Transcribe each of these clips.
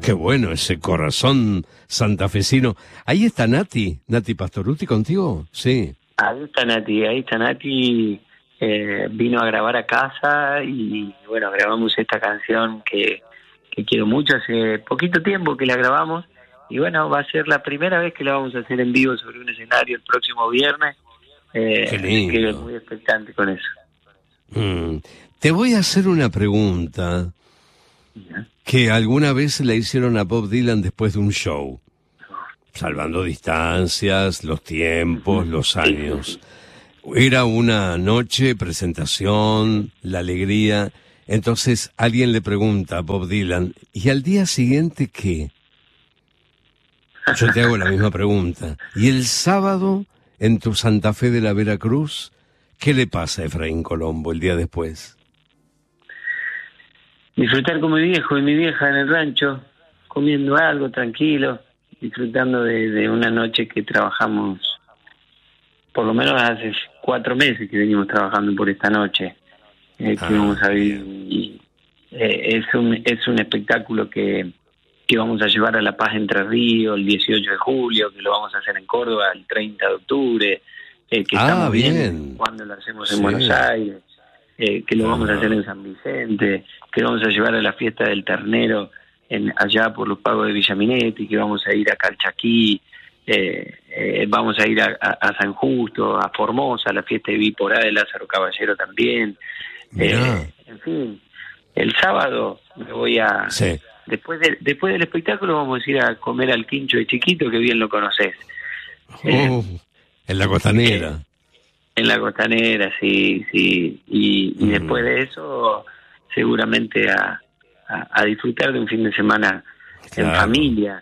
Qué bueno ese corazón santafesino. Ahí está Nati Pastorutti contigo, sí. Ahí está Nati, vino a grabar a casa y bueno, grabamos esta canción que quiero mucho, hace poquito tiempo que la grabamos y bueno, va a ser la primera vez que la vamos a hacer en vivo sobre un escenario el próximo viernes, Qué lindo. así que muy expectante con eso. Te voy a hacer una pregunta que alguna vez le hicieron a Bob Dylan después de un show, salvando distancias, los tiempos, los años. Era una noche, presentación, la alegría. Entonces alguien le pregunta a Bob Dylan, ¿y al día siguiente qué? Yo te hago la misma pregunta. ¿Y el sábado, en tu Santa Fe de la Veracruz, qué le pasa a Efraín Colombo el día después? Disfrutar con mi viejo y mi vieja en el rancho, comiendo algo tranquilo, disfrutando de una noche que trabajamos, por lo menos hace 4 meses que venimos trabajando por esta noche, que vamos a vivir. Y, es un espectáculo que vamos a llevar a La Paz, Entre Ríos, el 18 de julio, que lo vamos a hacer en Córdoba el 30 de octubre, que estamos bien cuando lo hacemos en Buenos Aires, que lo vamos a hacer en San Vicente, que lo vamos a llevar a la fiesta del ternero allá por los pagos de Villaminetti, que vamos a ir a Calchaquí, vamos a ir a San Justo, a Formosa, a la fiesta de Biporá de Lázaro Caballero también. En fin, el sábado me voy a... Sí. Después del espectáculo vamos a ir a comer al Quincho de Chiquito, que bien lo conocés. En la Costanera. En la Costanera, sí. Y después de eso, seguramente a disfrutar de un fin de semana en familia.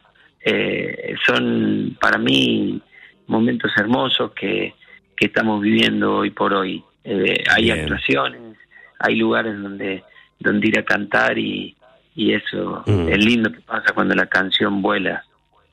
Son para mí momentos hermosos que estamos viviendo hoy por hoy. Hay actuaciones, hay lugares donde ir a cantar y eso es lindo que pasa cuando la canción vuela.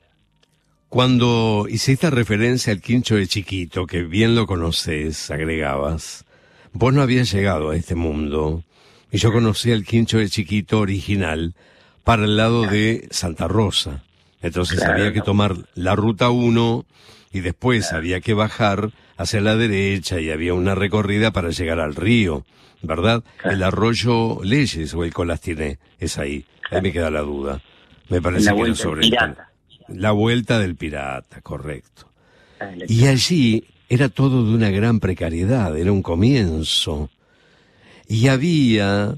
Cuando hiciste referencia al Quincho de Chiquito, que bien lo conoces, agregabas, vos no habías llegado a este mundo, y yo conocí al Quincho de Chiquito original para el lado de Santa Rosa. Entonces había que tomar la ruta 1 y después había que bajar hacia la derecha y había una recorrida para llegar al río, ¿verdad? El arroyo Leyes o el Colastiné, es ahí. Ahí me queda la duda. Me parece que era sobre la Vuelta del Pirata, correcto. Y allí era todo de una gran precariedad, era un comienzo. Y había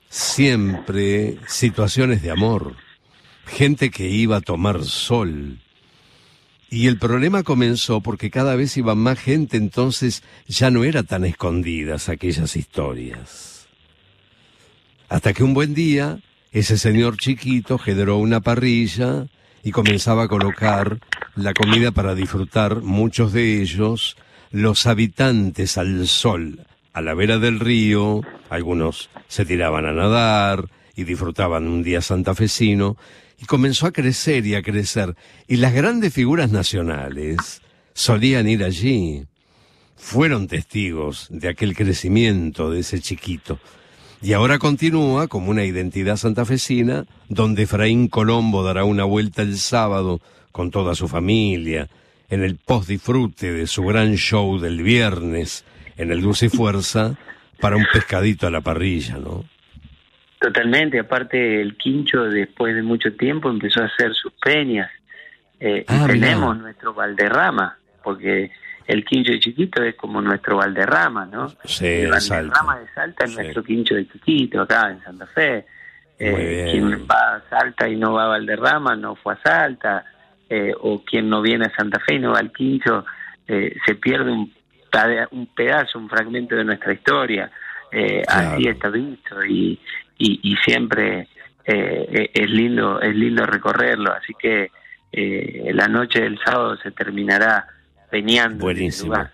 siempre situaciones de amor, gente que iba a tomar sol. Y el problema comenzó porque cada vez iba más gente, entonces ya no eran tan escondidas aquellas historias. Hasta que un buen día, ese señor Chiquito generó una parrilla y comenzaba a colocar la comida para disfrutar, muchos de ellos, los habitantes al sol, a la vera del río. Algunos se tiraban a nadar y disfrutaban un día santafesino, y comenzó a crecer y a crecer, y las grandes figuras nacionales solían ir allí, fueron testigos de aquel crecimiento de ese Chiquito, y ahora continúa como una identidad santafesina, donde Efraín Colombo dará una vuelta el sábado con toda su familia, en el post-disfrute de su gran show del viernes, en el Dulce y Fuerza, para un pescadito a la parrilla, ¿no? Totalmente, aparte el Quincho después de mucho tiempo empezó a hacer sus peñas, y tenemos nuestro Valderrama, porque el Quincho de Chiquito es como nuestro Valderrama, ¿no? Sí, el Valderrama de Salta es nuestro Quincho de Chiquito, acá en Santa Fe. Quien va a Salta y no va a Valderrama no fue a Salta, o quien no viene a Santa Fe y no va al Quincho, se pierde un pedazo, un fragmento de nuestra historia. Así está visto y siempre es lindo recorrerlo, así que la noche del sábado se terminará peñando. Buenísimo. En ese lugar.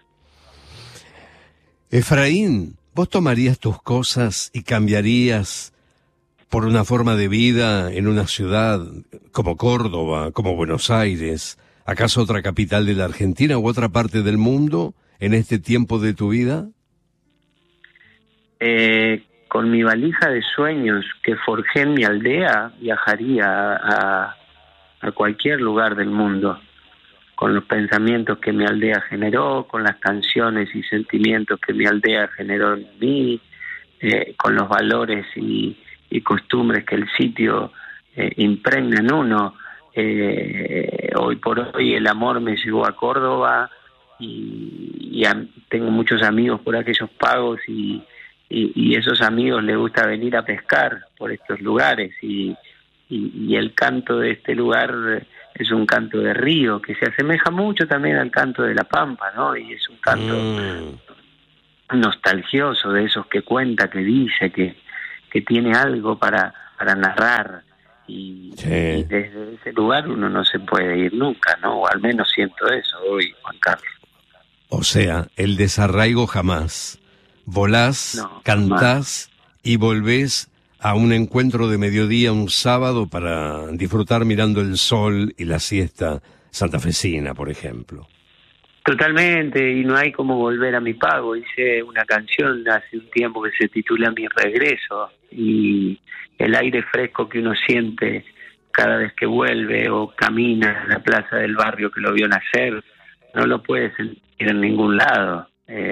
Efraín, ¿vos tomarías tus cosas y cambiarías por una forma de vida en una ciudad como Córdoba, como Buenos Aires, acaso otra capital de la Argentina u otra parte del mundo en este tiempo de tu vida? con mi valija de sueños que forjé en mi aldea, viajaría a cualquier lugar del mundo, con los pensamientos que mi aldea generó, con las canciones y sentimientos que mi aldea generó en mí, con los valores y costumbres que el sitio impregna en uno. Hoy por hoy el amor me llevó a Córdoba y tengo muchos amigos por aquellos pagos y esos amigos les gusta venir a pescar por estos lugares y el canto de este lugar es un canto de río que se asemeja mucho también al canto de la Pampa, ¿no? Y es un canto nostalgioso, de esos que cuenta, que dice, que tiene algo para narrar y desde ese lugar uno no se puede ir nunca, ¿no? O al menos siento eso hoy, Juan Carlos. O sea, el desarraigo jamás. Volás, cantás y volvés a un encuentro de mediodía un sábado para disfrutar mirando el sol y la siesta santafesina, por ejemplo. Totalmente, y no hay como volver a mi pago. Hice una canción hace un tiempo que se titula Mi Regreso, y el aire fresco que uno siente cada vez que vuelve o camina en la plaza del barrio que lo vio nacer, no lo puedes sentir en ningún lado.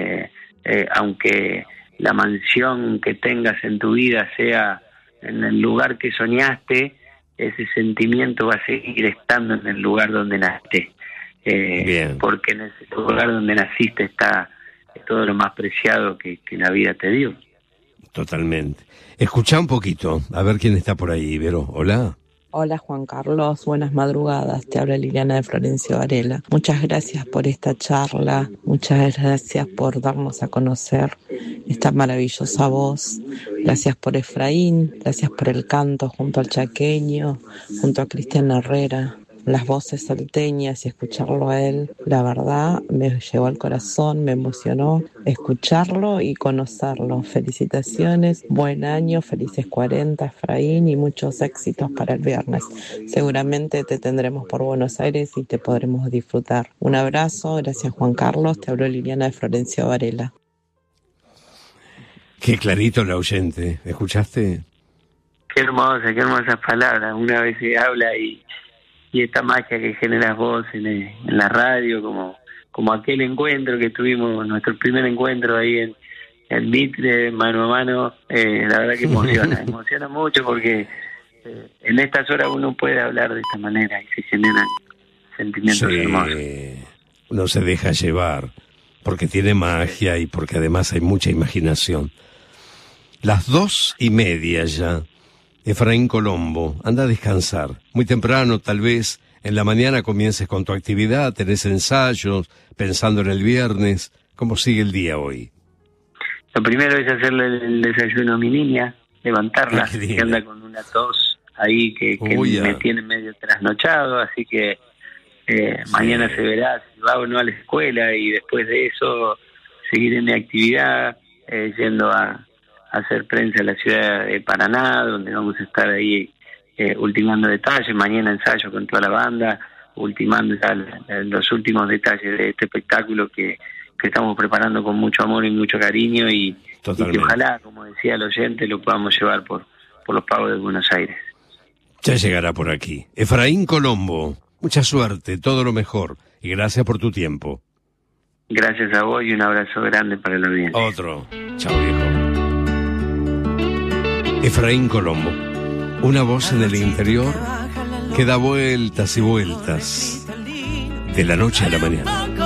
Aunque la mansión que tengas en tu vida sea en el lugar que soñaste, ese sentimiento va a seguir estando en el lugar donde naciste. Porque en ese lugar donde naciste está todo lo más preciado que la vida te dio. Totalmente. Escuchá un poquito, a ver quién está por ahí, Vero. Hola. Hola Juan Carlos, buenas madrugadas, te habla Liliana de Florencio Varela. Muchas gracias por esta charla, muchas gracias por darnos a conocer esta maravillosa voz. Gracias por Efraín, gracias por el canto junto al chaqueño, junto a Cristian Herrera. Las voces salteñas y escucharlo a él, la verdad, me llegó al corazón, me emocionó escucharlo y conocerlo. Felicitaciones, buen año, felices 40, Efraín, y muchos éxitos para el viernes. Seguramente te tendremos por Buenos Aires y te podremos disfrutar. Un abrazo, gracias Juan Carlos, te habló Liliana de Florencio Varela. Qué clarito el oyente, ¿escuchaste? Qué hermosas palabras, una vez se habla y esta magia que generas vos en la radio, como aquel encuentro que tuvimos, nuestro primer encuentro ahí en Meet de mano a mano, la verdad que emociona mucho porque en estas horas uno puede hablar de esta manera y se generan sentimientos hermosos. Uno se deja llevar porque tiene magia y porque además hay mucha imaginación. 2:30 ya. Efraín Colombo, anda a descansar. Muy temprano, tal vez, en la mañana comiences con tu actividad, tenés ensayos, pensando en el viernes. ¿Cómo sigue el día hoy? Lo primero es hacerle el desayuno a mi niña, levantarla, que anda con una tos ahí que me tiene medio trasnochado, así que mañana se verá si va o no a la escuela, y después de eso seguir en mi actividad, yendo a hacer prensa en la ciudad de Paraná, donde vamos a estar ahí ultimando detalles. Mañana ensayo con toda la banda, ultimando ya los últimos detalles de este espectáculo que estamos preparando con mucho amor y mucho cariño, y que ojalá, como decía el oyente, lo podamos llevar por los pagos de Buenos Aires. Ya llegará por aquí. Efraín Colombo, mucha suerte, todo lo mejor, y gracias por tu tiempo. Gracias a vos y un abrazo grande para el audiencia. Otro. Chao, viejo. Efraín Colombo, una voz en el interior que da vueltas y vueltas de la noche a la mañana.